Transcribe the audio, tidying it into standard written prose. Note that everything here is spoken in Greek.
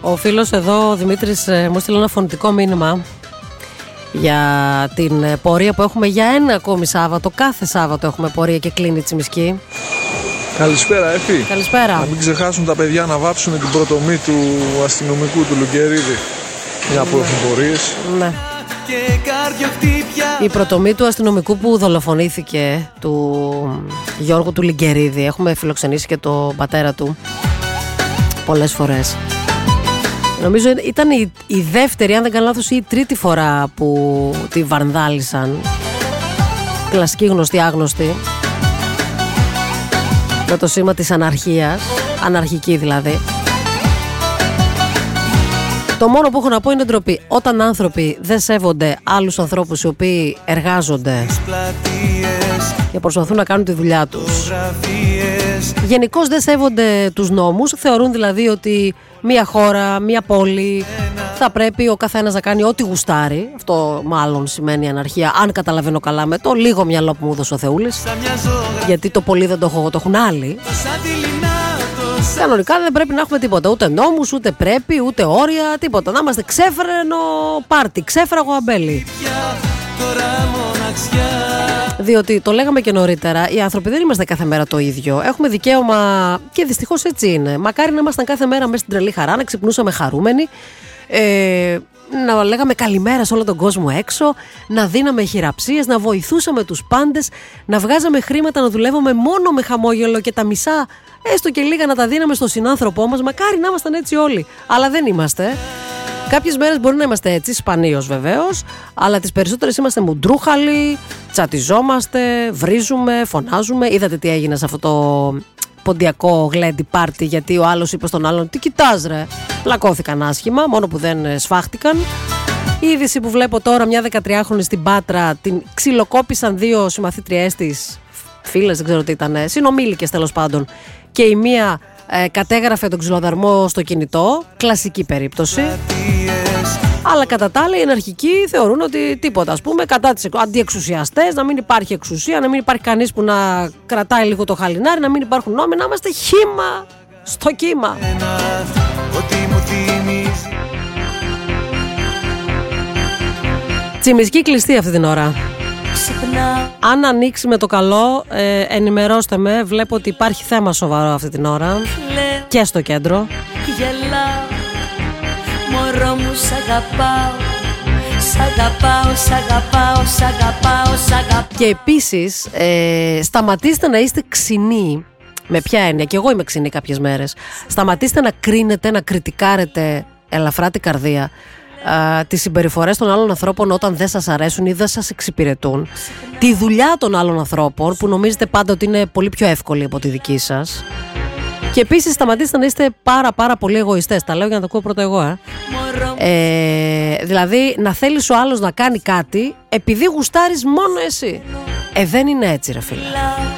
Ο φίλος εδώ, ο Δημήτρης, μου έστειλε ένα φωνητικό μήνυμα για την πορεία που έχουμε για ένα ακόμη Σάββατο. Κάθε Σάββατο έχουμε πορεία και κλείνει η Τσιμισκή. Καλησπέρα, Εφη. Καλησπέρα. Να μην ξεχάσουν τα παιδιά να βάψουν την πρωτομή του αστυνομικού του Λουγκερίδη. Μια που έχουν πορείες. Ναι. Η πρωτομή του αστυνομικού που δολοφονήθηκε, του Γιώργου του Λιγκερίδη. Έχουμε φιλοξενήσει και τον πατέρα του πολλές φορές. Νομίζω ήταν η δεύτερη, αν δεν κάνω λάθος, ή η τρίτη φορά που τη βαρδάλισαν. Κλασική γνωστή άγνωστη. Με το σήμα της αναρχίας. Αναρχική δηλαδή. Το μόνο που έχω να πω είναι ντροπή. Όταν άνθρωποι δεν σέβονται άλλους ανθρώπους οι οποίοι εργάζονται και προσπαθούν να κάνουν τη δουλειά τους, γενικώς δεν σέβονται τους νόμους, θεωρούν δηλαδή ότι μία χώρα, μία πόλη θα πρέπει ο καθένας να κάνει ό,τι γουστάρει. Αυτό μάλλον σημαίνει αναρχία, αν καταλαβαίνω καλά, με το λίγο μυαλό που μου έδωσε ο Θεούλης, γιατί το πολύ δεν το έχω εγώ, το έχουν άλλοι. Κανονικά δεν πρέπει να έχουμε τίποτα, ούτε νόμους, ούτε πρέπει, ούτε όρια, τίποτα. Να είμαστε ξέφρενο πάρτι, ξέφραγο αμπέλι. Διότι το λέγαμε και νωρίτερα, οι άνθρωποι δεν είμαστε κάθε μέρα το ίδιο. Έχουμε δικαίωμα και δυστυχώς έτσι είναι. Μακάρι να ήμασταν κάθε μέρα μέσα στην τρελή χαρά, να ξυπνούσαμε χαρούμενοι, να λέγαμε καλημέρα σε όλο τον κόσμο έξω, να δίναμε χειραψίες, να βοηθούσαμε τους πάντες, να βγάζαμε χρήματα, να δουλεύουμε μόνο με χαμόγελο και τα μισά, έστω και λίγα, να τα δίναμε στον συνάνθρωπό μας. Μακάρι να ήμασταν έτσι όλοι. Αλλά δεν είμαστε. Κάποιες μέρες μπορεί να είμαστε έτσι, σπανίως βεβαίως, αλλά τις περισσότερες είμαστε μουντρούχαλοι, τσατιζόμαστε, βρίζουμε, φωνάζουμε. Είδατε τι έγινε σε αυτό το ποντιακό γλέντι πάρτι, γιατί ο άλλος είπε στον άλλον «Τι κοιτάς ρε?» Πλακώθηκαν άσχημα, μόνο που δεν σφάχτηκαν. Η είδηση που βλέπω τώρα, μια 13χρονη στην Πάτρα, την ξυλοκόπησαν δύο συμμαθήτριές της, φίλες, δεν ξέρω τι ήταν, συνομήλικες τέλος πάντων, και η μία κατέγραφε τον ξυλοδαρμό στο κινητό. Κλασική περίπτωση. Αλλά κατά τα άλλα οι εναρχικοί θεωρούν ότι τίποτα, ας πούμε, κατά τις αντιεξουσιαστές, να μην υπάρχει εξουσία, να μην υπάρχει κανείς που να κρατάει λίγο το χαλινάρι, να μην υπάρχουν νόμοι, να είμαστε χύμα στο κύμα. Τσιμισκή κλειστή αυτή την ώρα. Αν ανοίξει με το καλό, ενημερώστε με. Βλέπω ότι υπάρχει θέμα σοβαρό αυτή την ώρα και στο κέντρο. Γελάω, μωρό μου σ' αγαπάω, σ' αγαπάω, σ' αγαπάω, σ' αγαπάω, σ' αγαπάω. Και επίσης σταματήστε να είστε ξινοί. Με ποια έννοια? Και εγώ είμαι ξινή κάποιες μέρες. Σταματήστε να κρίνετε, να κριτικάρετε ελαφρά την καρδία τις συμπεριφορές των άλλων ανθρώπων όταν δεν σας αρέσουν ή δεν σας εξυπηρετούν, τη δουλειά των άλλων ανθρώπων που νομίζετε πάντα ότι είναι πολύ πιο εύκολη από τη δική σας. Και επίσης σταματήστε να είστε πάρα πολύ εγωιστές. Τα λέω για να το ακούω πρώτα εγώ. Δηλαδή να θέλεις ο άλλος να κάνει κάτι επειδή γουστάρεις μόνο εσύ. Δεν είναι έτσι ρε φίλε.